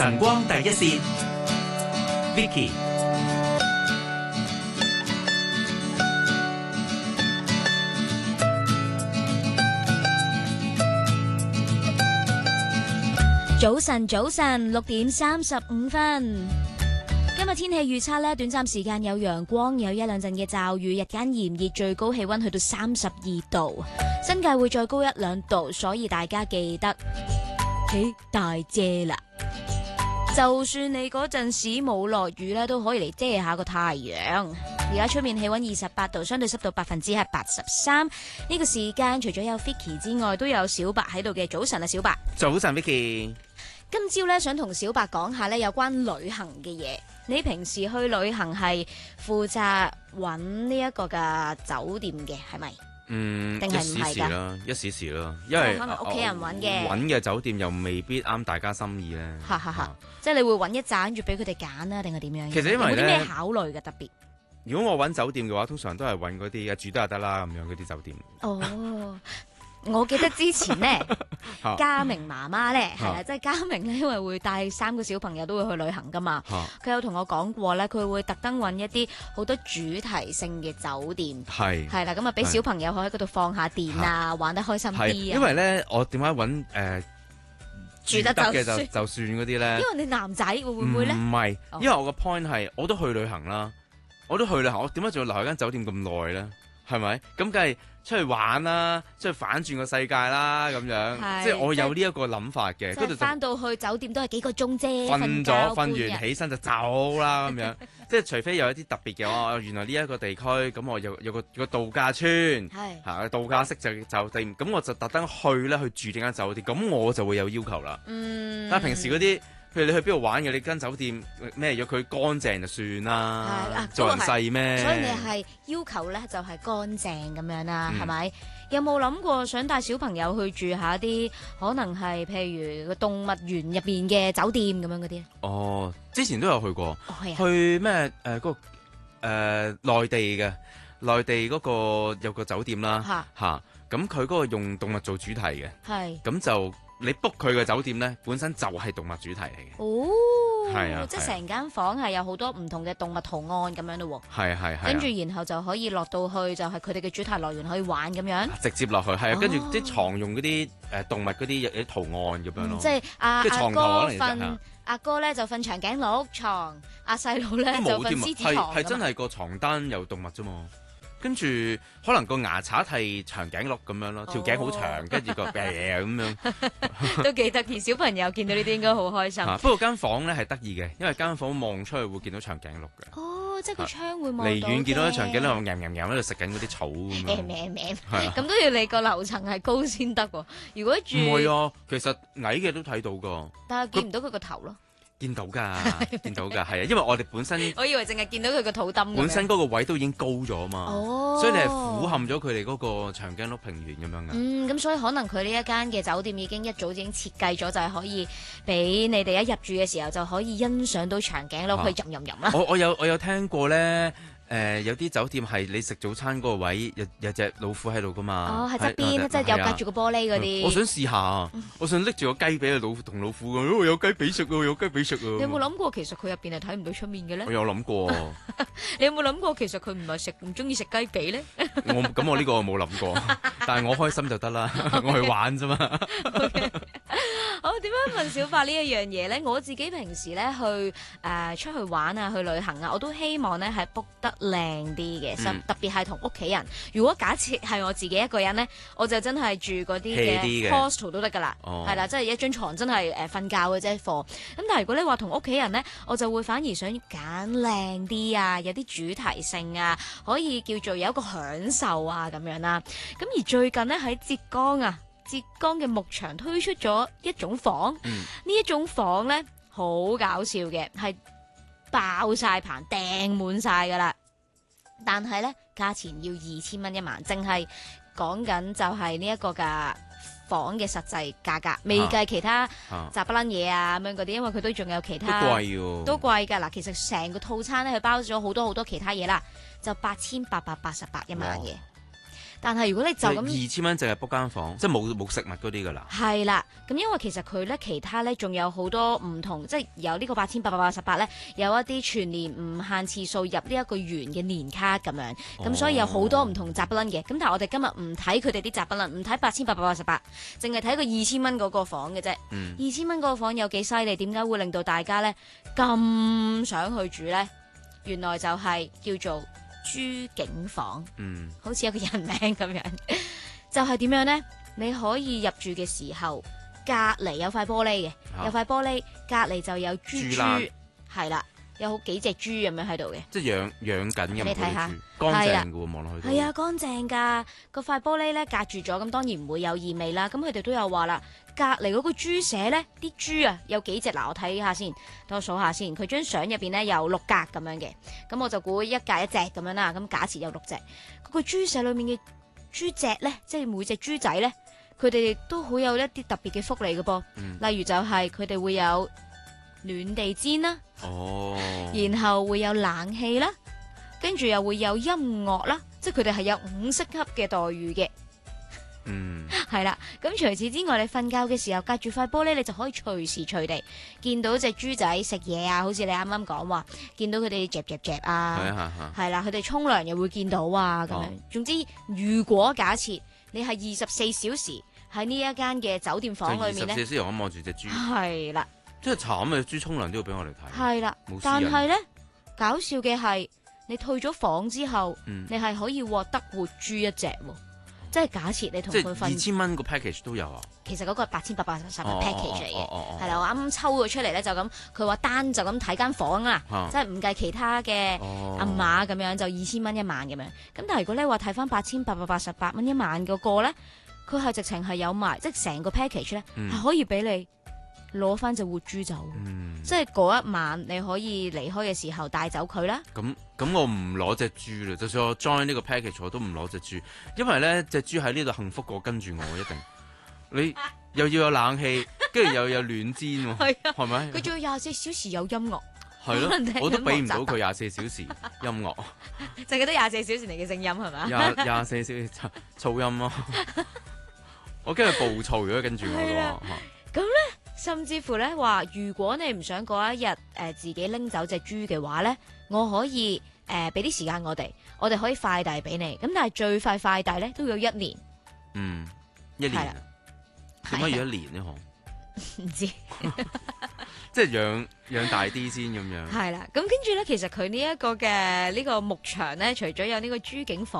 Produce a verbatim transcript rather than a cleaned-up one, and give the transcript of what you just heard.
晨光第一線，Vicky。 早晨，早晨，六點三十五分。今日天氣預測呢，短暫時間有陽光，有一兩陣嘅驟雨，日間炎熱，最高氣溫去到三十二度，新界會再高一兩度，所以大家記得起大遮啦。就算你嗰陣時冇落雨呢，都可以嚟遮下個太陽。而家出面氣溫二十八度，相對濕度百分之係八十三。呢個時間除咗有 Vicky 之外，都有小白喺度嘅。早晨啊，小白。 早晨 Vicky。 今朝咧想同小白講下咧有關旅行嘅嘢。你平時去旅行係負責揾呢一個嘅酒店嘅，係咪？ 嗯， 定係唔係㗎？ 一時時啦，一時時啦，因為可能屋企人揾嘅揾嘅酒店又未必啱大家心意咧。 哈哈哈！即係你會揾一紮跟住俾佢哋揀啊，定係點樣？ 其實因為咧， 有冇啲咩考慮嘅特別？ 如果我揾酒店嘅話，通常都係揾嗰啲住得就得啦咁樣嗰啲酒店。 哦。我記得之前呢，嘉明媽媽呢，係啦，即係嘉明呢，因為會帶三個小朋友都會去旅行噶嘛。佢有同我講過呢，佢會特登揾一啲好多主題性嘅酒店，係係啦，咁啊俾小朋友可以喺嗰度放下電啊，玩得開心啲啊。 因為呢，我點解揾誒住得嘅就就算嗰啲呢？ 因為你男仔會唔會呢？ 唔係，因為我個 point 係我都去旅行啦，我都去旅行，我點解仲要留喺間酒店咁耐呢？係咪？咁梗係出去玩啦，出去反轉個世界啦，咁樣，即係我有呢一個諗法嘅。 即係翻到去酒店都係幾個鐘啫， 瞓咗瞓完起身就走啦，咁樣。即係除非有一啲特別嘅話，原來呢一個地區咁我有有個有個度假村，嚇度假式就酒店，咁我就特登去咧去住呢間酒店，咁我就會有要求啦。 嗯， 但係平時嗰啲。譬如你去邊度玩嘅，你間酒店咩？要佢乾淨就算啦，做人細咩？ 所以你係要求咧就係乾淨咁樣啦，係咪？有冇諗過想帶小朋友去住下啲可能係譬如個動物園入邊嘅酒店咁樣嗰啲？ 哦，之前都有去過，去咩誒嗰個誒內地嘅內地嗰個有個酒店啦嚇，咁佢嗰個用動物做主題嘅，係咁就。你 book 佢嘅酒店咧，本身就係動物主題嚟嘅。 哦， 係啊， 即係成間房係有好多唔同嘅動物圖案咁樣咯喎。 係係係。 跟住然後就可以落到去，就係佢哋嘅主題樂園可以玩咁樣。 直接落去係啊，跟住啲床用嗰啲誒動物嗰啲有啲圖案咁樣咯。 即係阿阿哥瞓，阿哥咧就瞓長頸鹿床，阿細佬咧就瞓獅子床。 係真係個床單有動物啫嘛。跟住可能個牙刷係長頸鹿咁樣咯，條頸好長，跟住個嘢咁樣， 都幾得意。小朋友見到呢啲應該好開心。 不過間房咧係得意嘅，因為間房望出去會見到長頸鹿嘅。 哦，即係個窗會望到。 離遠見到啲長頸鹿舐舐舐喺度食緊嗰啲草咁樣。 舐舐舐，咁都要你個樓層係高先得喎。如果住唔係啊，其實矮嘅都睇到㗎。 但係見唔到佢個頭咯。 見到㗎，見到㗎，係啊，因為我哋本身， 我以為淨係見到佢個肚墩。 本身嗰個位都已經高咗嘛， 哦， 所以你係俯瞰咗佢哋嗰個長頸鹿平原咁樣嘅。 嗯，咁所以可能佢呢一間嘅酒店已經一早已經設計咗，就係可以俾你哋一入住嘅時候就可以欣賞到長頸鹿去吟吟吟啦。 我我有我有聽過咧。誒、呃、有啲酒店係你食早餐嗰個位有有隻老虎喺度噶嘛？ 哦，喺側邊，即係有隔住個玻璃嗰啲。 我想試下啊！我想拎住個雞髀嘅老同老虎咁、哦，有雞髀食喎，有雞髀食啊！ 你有冇諗過其實佢入邊係睇唔到出面嘅咧？ 我有諗過。 你有冇諗過其實佢唔係食唔中意食雞髀咧？ 我咁我呢個我冇諗過，但係我開心就得啦，我去玩啫嘛。 Okay. 好，點樣問小白呢一樣嘢咧？我自己平時咧去誒、呃、出去玩啊，去旅行啊，我都希望咧係 book 得靚啲嘅，嗯、特別係同屋企人。如果假設係我自己一個人咧，我就真係住嗰啲嘅 hostel 都得噶啦，係啦、哦，即係一張床真係誒瞓覺嘅啫課。咁但係如果你話同屋企人咧，我就會反而想揀靚啲啊，有啲主題性啊，可以叫做有一個享受啊咁樣啦。咁而最近咧喺浙江啊。浙江嘅牧場推出咗一種房，呢、嗯、一種房咧好搞笑嘅，係爆晒棚訂滿晒噶啦，但係咧價錢要二千蚊一晚，淨係講緊就係呢一個嘅房嘅實際價格，未計其他雜不撚嘢啊咁樣嗰啲，因為佢都仲有其他都貴喎， 都貴㗎嗱。其實成個套餐咧，佢包咗好多好多其他嘢啦，就八千八百八十八一晚嘅。 但係如果你就咁二千蚊淨係 book 間房，即係冇冇食物嗰啲㗎啦。 係啦，咁因為其實佢咧其他咧仲有好多唔同，即係有呢個八千八百八十八咧，有一啲全年唔限次數入呢一個元嘅年卡咁樣，咁、哦、所以有好多唔同雜不楞嘅。咁但係我哋今日唔睇佢哋啲雜不楞，唔睇八千八百八十八，淨係睇個二千蚊嗰個房嘅啫。二千蚊嗰個房有幾犀利？點解會令到大家咧咁想去住咧？原來就係叫做珠景房，嗯，好似一個人名咁樣。就係點樣呢？你可以入住嘅時候，隔離有塊玻璃嘅，啊、有塊玻璃隔離就有豬豬，係啦，有好幾隻豬咁樣喺度嘅， 即係養養緊嘅。 你睇下， 乾淨嘅喎，望落去。 係啊，乾淨㗎。個塊玻璃咧隔住咗，咁當然唔會有異味啦。咁佢哋都有話啦，隔離嗰個豬舍咧，啲豬啊有幾隻？嗱，我睇下先，等我數下先。佢張相入邊咧有六格咁樣嘅，咁我就估一格一隻咁樣啦。咁假設有六隻，嗰個豬舍裡面嘅豬隻咧，即係每隻豬仔咧，佢哋都好有一啲特別嘅福利嘅噃。嗯、例如就係佢哋會有暖地氈啦，哦，然後會有冷氣啦，跟住又會有音樂啦，即係佢哋係有五星級嘅待遇嘅。嗯，係啦。咁除此之外，你瞓覺嘅時候隔住塊玻璃，你就可以隨時隨地見到隻豬仔食嘢啊，好似你啱啱講話，見到佢哋嚼嚼嚼啊，係啦，佢哋沖涼又會見到啊，咁樣。哦、總之，如果假設你係二十四小時喺呢一間嘅酒店房裏面咧， 二十四小時我望住隻豬， 係啦， 真係慘啊！豬沖涼都要俾我哋睇， 係啦。但係咧，搞笑嘅係，你退咗房之後，嗯、你係可以獲得活豬一隻。即係假設你同佢瞓， 二千蚊個 package 都有啊。 其實嗰個係八千八百八十嘅 package 嚟嘅，係啦，我啱啱抽咗出嚟咧，就咁佢話單就咁睇間房啦，啊、即係唔計其他嘅暗碼咁樣，就二千蚊一晚咁樣。咁但係如果你話睇翻八千八百八十八蚊一晚嗰個咧，佢係直情係有埋，即係成個 package 咧係、嗯、可以俾你攞翻隻活豬走，嗯、即係嗰一晚你可以離開嘅時候帶走佢啦。 咁咁我唔攞隻豬啦，就算我 join 呢個 package 我都唔攞隻豬，因為咧隻豬喺呢度幸福過跟住我一定。你又要有冷氣，跟住又有暖氈喎，係啊，係咪？ 佢仲要廿四小時有音樂， 係咯，我都俾唔到佢廿四小時音樂， 淨係得廿四小時嚟嘅聲音係咪？ 廿廿四小時噪音咯，我驚佢暴躁如果跟住我嘅話。 咁咧，甚至乎咧話，如果你唔想嗰一日誒、呃、自己拎走隻豬嘅話咧，我可以誒俾啲時間我哋，我哋可以快遞俾你。咁但係最快快遞咧都要一年。嗯， 一年。點解要一年呢？ 嗬？唔知， 即係養養大啲先咁樣。 係啦，咁跟住咧，其實佢呢一個嘅呢個牧場咧，除咗有呢個珠景房。